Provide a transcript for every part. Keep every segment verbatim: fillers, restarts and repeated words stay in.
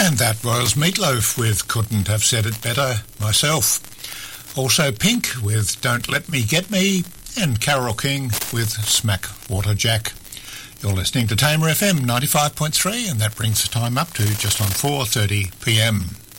And that was Meatloaf with Couldn't Have Said It Better Myself. Also Pink with Don't Let Me Get Me, and Carole King with Smack Water Jack. You're listening to Tamer F M ninety-five point three, and that brings the time up to just on four thirty p m.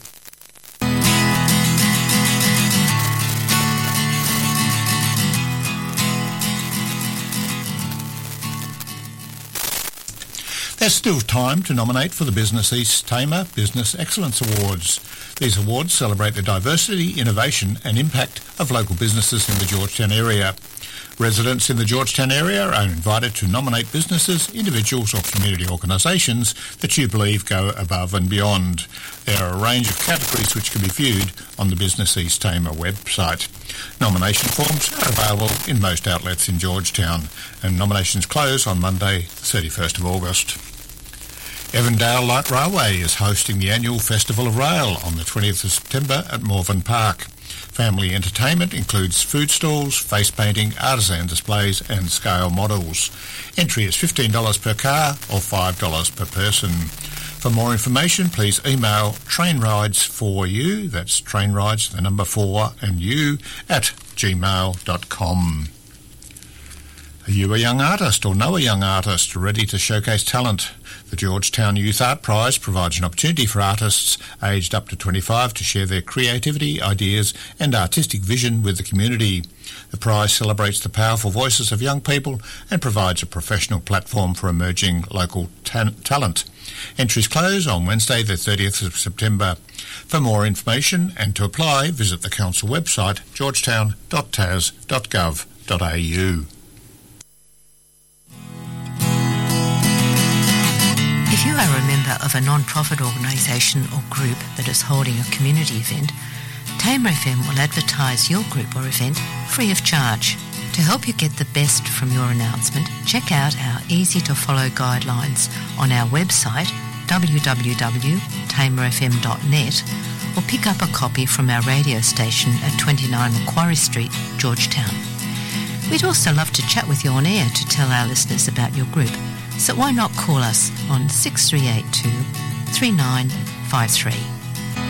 There's still time to nominate for the Business East Tamer Business Excellence Awards. These awards celebrate the diversity, innovation and impact of local businesses in the Georgetown area. Residents in the Georgetown area are invited to nominate businesses, individuals or community organisations that you believe go above and beyond. There are a range of categories which can be viewed on the Business East Tamer website. Nomination forms are available in most outlets in Georgetown, and nominations close on Monday, the thirty-first of August. Evandale Light Railway is hosting the annual Festival of Rail on the twentieth of September at Morven Park. Family entertainment includes food stalls, face painting, artisan displays and scale models. Entry is fifteen dollars per car or five dollars per person. For more information, please email trainrides4u, that's trainrides, the number four, and you, at gmail dot com. Are you a young artist or know a young artist ready to showcase talent? The Georgetown Youth Art Prize provides an opportunity for artists aged up to twenty-five to share their creativity, ideas and artistic vision with the community. The prize celebrates the powerful voices of young people and provides a professional platform for emerging local ta- talent. Entries close on Wednesday the thirtieth of September. For more information and to apply, visit the council website georgetown dot t a s dot gov dot a u. If you are a member of a non-profit organisation or group that is holding a community event, Tamer F M will advertise your group or event free of charge. To help you get the best from your announcement, check out our easy-to-follow guidelines on our website w w w dot tamer f m dot net or pick up a copy from our radio station at twenty-nine Macquarie Street, Georgetown. We'd also love to chat with you on air to tell our listeners about your group, so why not call us on six three eight two, three nine five three.